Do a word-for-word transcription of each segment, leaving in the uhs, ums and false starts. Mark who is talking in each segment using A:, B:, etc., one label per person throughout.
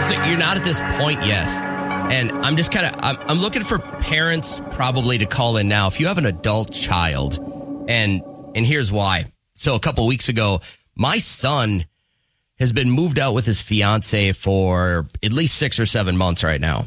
A: So you're not at this point, yes. And I'm just kind of, I'm, I'm looking for parents probably to call in now. If you have an adult child, and and here's why. So a couple weeks ago, my son has been moved out with his fiance for at least six or seven months right now.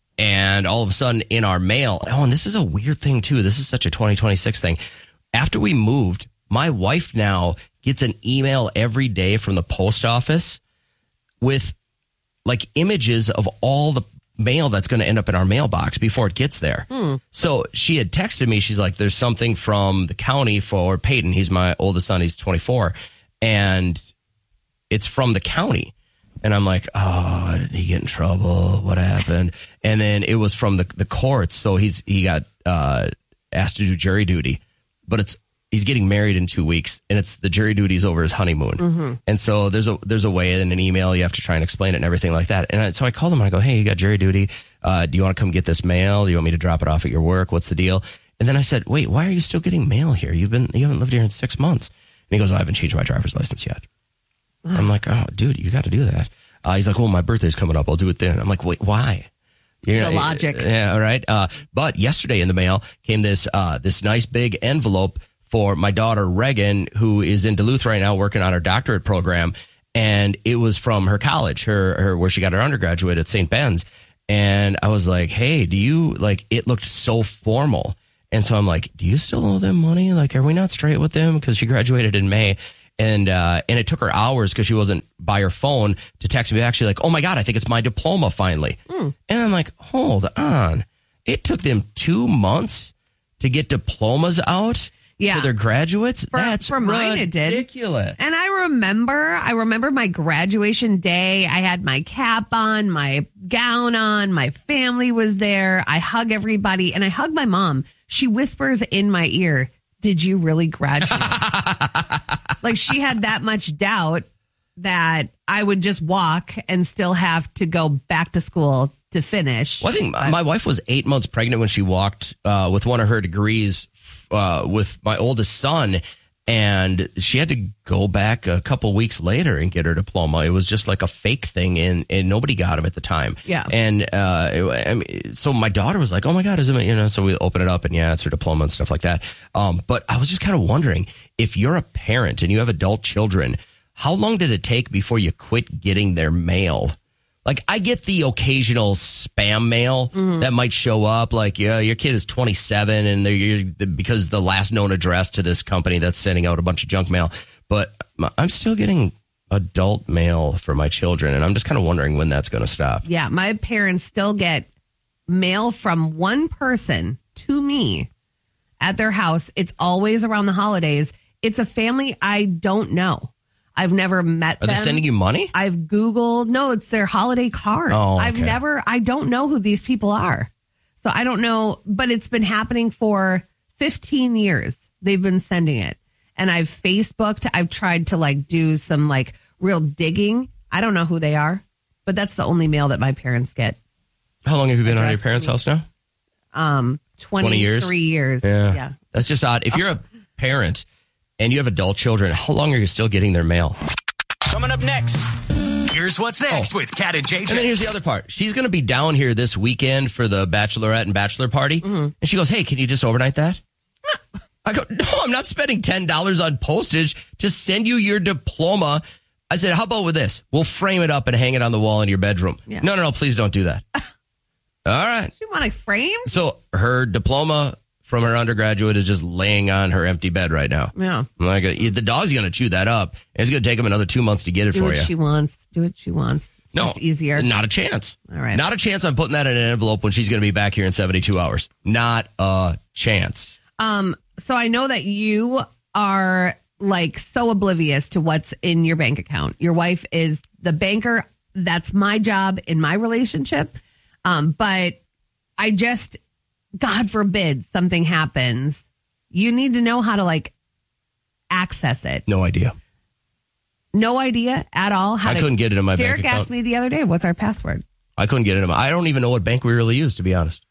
A: And all of a sudden in our mail, oh, and this is a weird thing too. This is such a twenty twenty-six thing. After we moved, my wife now gets an email every day from the post office with like images of all the mail that's going to end up in our mailbox before it gets there. Hmm. So she had texted me. She's like, there's something from the county for Peyton. He's my oldest son. He's twenty-four. And it's from the county. And I'm like, oh, did he get in trouble? What happened? And then it was from the, the courts. So he's he got uh, asked to do jury duty. But it's he's getting married in two weeks, and it's the jury duties over his honeymoon. Mm-hmm. And so there's a there's a way in an email you have to try and explain it and everything like that. And I, so I called him and I go, hey, you got jury duty. Uh, do you want to come get this mail? Do you want me to drop it off at your work? What's the deal? And then I said, wait, why are you still getting mail here? You've been you haven't lived here in six months. And he goes, oh, I haven't changed my driver's license yet. I'm like, oh, dude, you got to do that. Uh, he's like, well, my birthday's coming up. I'll do it then. I'm like, wait, why? You know,
B: the logic.
A: Yeah, all right. Uh, but yesterday in the mail came this uh, this nice big envelope for my daughter, Reagan, who is in Duluth right now working on her doctorate program. And it was from her college, her, her where she got her undergraduate at Saint Ben's. And I was like, hey, do you, like, it looked so formal. And so I'm like, do you still owe them money? Like, are we not straight with them? Because she graduated in May. And uh, and it took her hours because she wasn't by her phone to text me back. She's like, oh, my God, I think it's my diploma finally. Mm. And I'm like, hold on. It took them two months to get diplomas out
B: yeah.
A: for their graduates?
B: For,
A: That's
B: for mine,
A: ridiculous.
B: it did.
A: Ridiculous.
B: And I remember, I remember my graduation day. I had my cap on, my gown on. My family was there. I hug everybody. And I hug my mom. She whispers in my ear, did you really graduate? Like she had that much doubt that I would just walk and still have to go back to school to finish.
A: Well, I think but, my wife was eight months pregnant when she walked uh, with one of her degrees uh, with my oldest son. And she had to go back a couple weeks later and get her diploma. It was just like a fake thing, and, and nobody got him at the time.
B: Yeah.
A: And uh, it, I mean, so my daughter was like, oh, my God, is it, you know, so we open it up, and yeah, it's her diploma and stuff like that. Um, but I was just kind of wondering, if you're a parent and you have adult children, how long did it take before you quit getting their mail? Like, I get the occasional spam mail mm-hmm. that might show up. Like, yeah, your kid is twenty-seven and they're you're, because the last known address to this company that's sending out a bunch of junk mail. But I'm still getting adult mail for my children, and I'm just kind of wondering when that's going to stop.
B: Yeah, my parents still get mail from one person to me at their house. It's always around the holidays. It's a family I don't know. I've never met
A: Are
B: them.
A: Are they sending you money?
B: I've Googled. No, it's their holiday card.
A: Oh, okay.
B: I've never, I don't know who these people are. So I don't know, but it's been happening for fifteen years. They've been sending it. And I've Facebooked. I've tried to like do some like real digging. I don't know who they are, but that's the only mail that my parents get.
A: How long have you been out of your parents' house now?
B: Um, twenty-three years. years.
A: Yeah.
B: yeah.
A: That's just odd. If you're a parent and you have adult children, how long are you still getting their mail?
C: Coming up next, here's what's next oh. with Kat and J J.
A: And then here's the other part. She's going to be down here this weekend for the bachelorette and bachelor party. Mm-hmm. And she goes, hey, can you just overnight that? I go, no, I'm not spending ten dollars on postage to send you your diploma. I said, how about with this? We'll frame it up and hang it on the wall in your bedroom. Yeah. No, no, no, please don't do that. All right.
B: You want a frame?
A: So her diploma from her undergraduate is just laying on her empty bed right now.
B: Yeah.
A: I'm like, the dog's going to chew that up. It's going to take him another two months to get it
B: Do
A: for
B: what
A: you.
B: she wants. Do what she wants. It's
A: no,
B: just easier.
A: Not a chance.
B: All right.
A: Not a chance I'm putting that in an envelope when she's going to be back here in seventy-two hours. Not a chance.
B: Um. So I know that you are like so oblivious to what's in your bank account. Your wife is the banker. That's my job in my relationship. Um. But I just... God forbid something happens. You need to know how to like access it.
A: No idea.
B: No idea at all. How
A: I
B: to,
A: couldn't get it in my
B: Derek
A: bank account.
B: Derek asked me the other day, what's our password?
A: I couldn't get it in my, I don't even know what bank we really use, to be honest.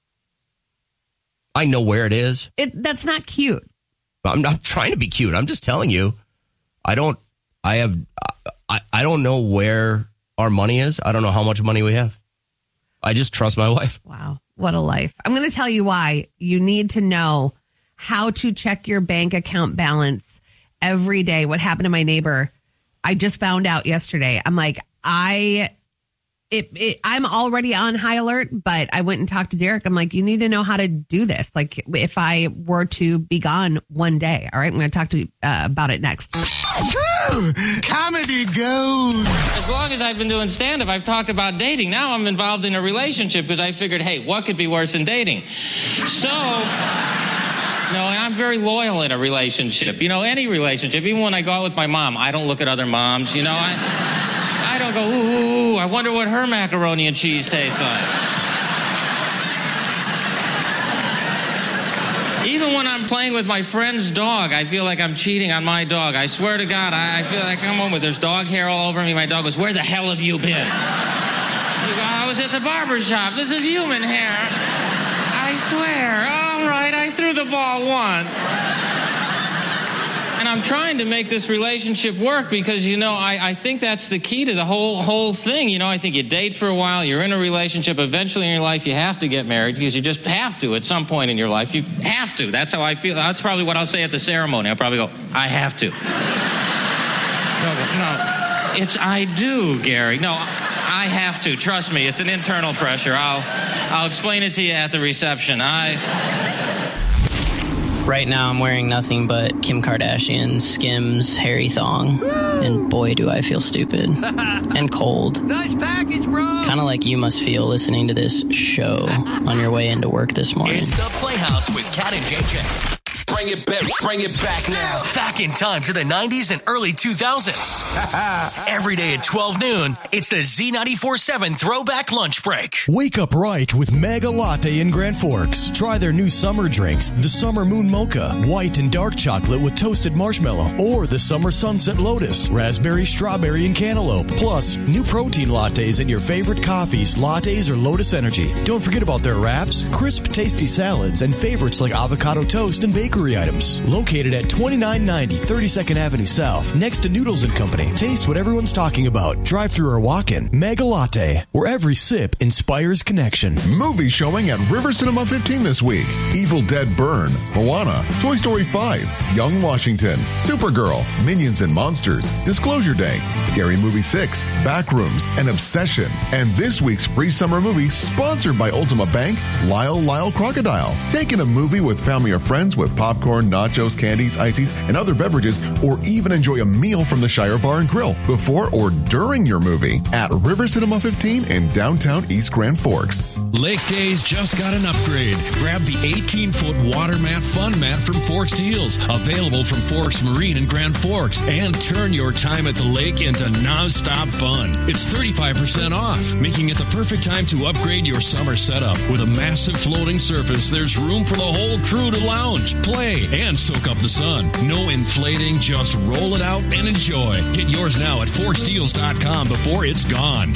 A: I know where it is.
B: It That's not cute.
A: I'm not trying to be cute. I'm just telling you. I don't, I have, I, I don't know where our money is. I don't know how much money we have. I just trust my wife.
B: Wow. What a life. I'm going to tell you why you need to know how to check your bank account balance every day. What happened to my neighbor? I just found out yesterday. I'm like, I, it, it, I'm already on high alert, but I went and talked to Derek. I'm like, you need to know how to do this. Like if I were to be gone one day. All right. I'm going to talk to you uh, about it next.
D: Comedy gold.
E: As long as I've been doing stand-up, I've talked about dating. Now I'm involved in a relationship because I figured, hey, what could be worse than dating? So, no, I'm very loyal in a relationship. You know, any relationship. Even when I go out with my mom, I don't look at other moms. You know, I, I don't go, ooh, I wonder what her macaroni and cheese tastes like. Even when I'm playing with my friend's dog, I feel like I'm cheating on my dog. I swear to God, I, I feel like I come home with there's dog hair all over me. My dog goes, where the hell have you been? You go, I was at the barber shop. This is human hair. I swear. All right, I threw the ball once. And I'm trying to make this relationship work because, you know, I, I think that's the key to the whole whole thing. You know, I think you date for a while, you're in a relationship. Eventually in your life, you have to get married because you just have to at some point in your life. You have to. That's how I feel. That's probably what I'll say at the ceremony. I'll probably go, I have to. No, no, it's I do, Gary. No, I have to. Trust me, it's an internal pressure. I'll, I'll explain it to you at the reception. I...
F: Right now, I'm wearing nothing but Kim Kardashian's Skims Harry Thong. And boy, do I feel stupid. And cold.
C: Nice package, bro.
F: Kind of like you must feel listening to this show on your way into work this morning.
C: It's the Playhouse with Kat and J J. Bring it back, bring it back now. Back in time to the nineties and early two thousands. Every day at twelve noon, it's the Z ninety-four seven Throwback Lunch Break.
G: Wake up right with Mega Latte in Grand Forks. Try their new summer drinks, the Summer Moon Mocha, white and dark chocolate with toasted marshmallow, or the Summer Sunset Lotus, raspberry, strawberry, and cantaloupe. Plus, new protein lattes and your favorite coffees, lattes, or Lotus Energy. Don't forget about their wraps, crisp, tasty salads, and favorites like avocado toast and bakery items. Located at twenty-nine ninety thirty-second Avenue South, next to Noodles and Company. Taste what everyone's talking about. Drive through or walk in. Mega Latte, where every sip inspires connection.
H: Movie showing at River Cinema fifteen this week. Evil Dead Burn, Moana, Toy Story five, Young Washington, Supergirl, Minions and Monsters, Disclosure Day, Scary Movie six, Backrooms, and Obsession. And this week's free summer movie sponsored by Ultima Bank, Lyle Lyle Crocodile. Take in a movie with family or friends with popcorn, nachos, candies, ices, and other beverages, or even enjoy a meal from the Shire Bar and Grill before or during your movie at River Cinema fifteen in downtown East Grand Forks.
I: Lake Days just got an upgrade. Grab the eighteen-foot water mat fun mat from Forks Deals, available from Forks Marine in Grand Forks, and turn your time at the lake into nonstop fun. It's thirty-five percent off, making it the perfect time to upgrade your summer setup. With a massive floating surface, there's room for the whole crew to lounge, play, and soak up the sun. No inflating, just roll it out and enjoy. Get yours now at forks deals dot com before it's gone.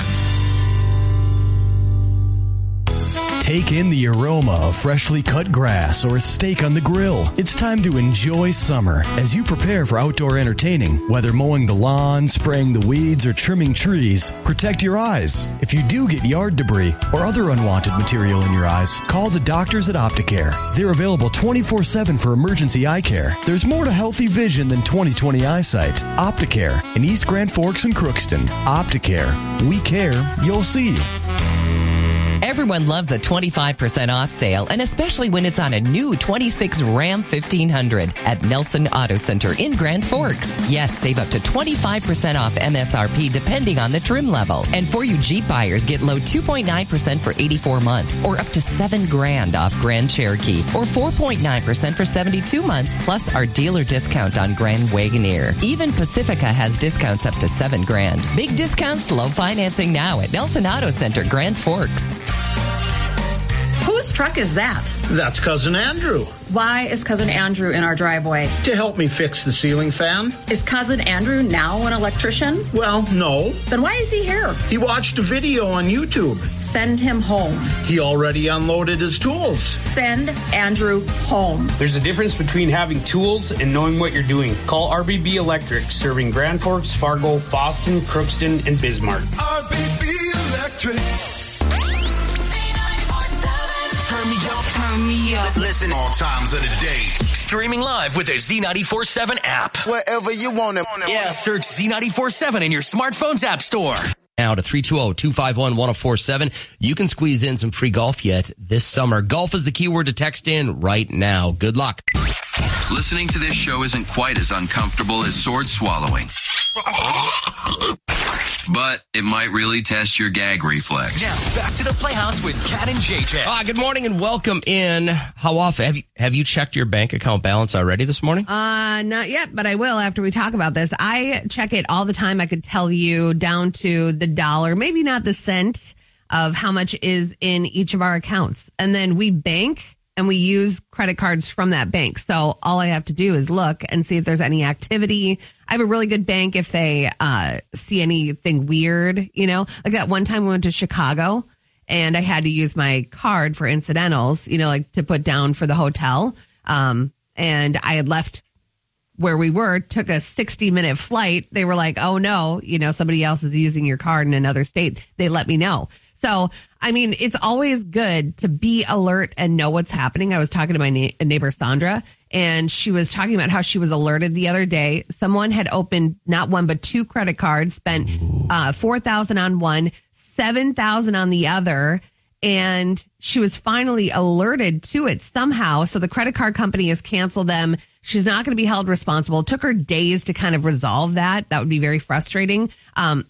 G: Take in the aroma of freshly cut grass or a steak on the grill. It's time to enjoy summer as you prepare for outdoor entertaining. Whether mowing the lawn, spraying the weeds, or trimming trees, protect your eyes. If you do get yard debris or other unwanted material in your eyes, call the doctors at Opticare. They're available twenty-four seven for emergency eye care. There's more to healthy vision than twenty twenty eyesight. Opticare in East Grand Forks and Crookston. Opticare. We care. You'll see.
J: Everyone loves a twenty-five percent off sale, and especially when it's on a new twenty-six Ram fifteen hundred at Nelson Auto Center in Grand Forks. Yes, save up to twenty-five percent off M S R P depending on the trim level. And for you Jeep buyers, get low two point nine percent for eighty-four months, or up to seven grand off Grand Cherokee, or four point nine percent for seventy-two months, plus our dealer discount on Grand Wagoneer. Even Pacifica has discounts up to seven grand. Big discounts, low financing now at Nelson Auto Center, Grand Forks.
B: Who
D: Whose truck is that?
K: That's Cousin Andrew.
D: Why is Cousin Andrew in our driveway?
K: To help me fix the ceiling fan.
D: Is Cousin Andrew now an electrician?
K: Well, no.
D: Then why is he here?
K: He watched a video on YouTube.
D: Send him home.
K: He already unloaded his tools.
D: Send Andrew home.
L: There's a difference between having tools and knowing what you're doing. Call R B B Electric, serving Grand Forks, Fargo, Fosston, Crookston, and Bismarck.
M: R B B Electric.
C: Turn me up, turn me up. Listen all times of the day. Streaming live with the Z ninety-four seven app.
M: Wherever you want it.
C: Yeah, search Z ninety-four seven in your smartphone's app store.
A: Now to three two zero, two five one, one zero four seven. You can squeeze in some free golf yet this summer. Golf is the keyword to text in right now. Good luck.
N: Listening to this show isn't quite as uncomfortable as sword swallowing. But it might really test your gag reflex.
C: Now, back to the Playhouse with Kat and J J.
A: Ah, good morning and welcome in. How often have you have you checked your bank account balance already this morning?
B: Uh, not yet, but I will after we talk about this. I check it all the time. I could tell you down to the dollar, maybe not the cent, of how much is in each of our accounts. And then we bank and we use credit cards from that bank. So all I have to do is look and see if there's any activity. I have a really good bank if they uh, see anything weird, you know, like that one time we went to Chicago and I had to use my card for incidentals, you know, like to put down for the hotel. Um, and I had left where we were, took a sixty minute flight. They were like, oh no, you know, somebody else is using your card in another state. They let me know. So, I mean, it's always good to be alert and know what's happening. I was talking to my na- neighbor, Sandra, and she was talking about how she was alerted the other day. Someone had opened not one, but two credit cards, spent uh, four thousand dollars on one, seven thousand dollars on the other. And she was finally alerted to it somehow. So the credit card company has canceled them. She's not going to be held responsible. It took her days to kind of resolve that. That would be very frustrating. Um,